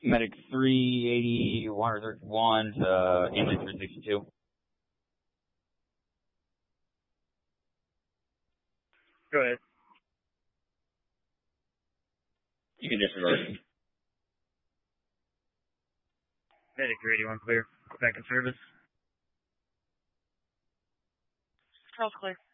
Medic 380, Water 31 to Ambulance 362. Go ahead. You can disregard. Medic 381 clear. Back in service. Charles clear.